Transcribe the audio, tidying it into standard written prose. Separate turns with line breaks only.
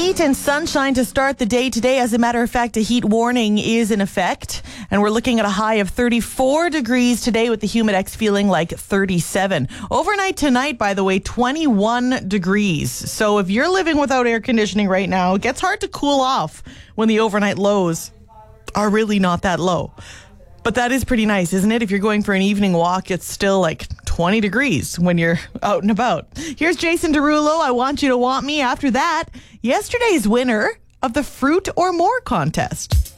Heat and sunshine to start the day today. As a matter of fact, a heat warning is in effect, and we're looking at a high of 34 degrees today with the Humidex feeling like 37. Overnight tonight, by the way, 21 degrees. So if you're living without air conditioning right now, it gets hard to cool off when the overnight lows are really not that low. But that is pretty nice, isn't it? If you're going for an evening walk, it's still like 20 degrees when you're out and about. Here's Jason Derulo. I Want You to Want Me. After that, yesterday's winner of the Fruit or More contest.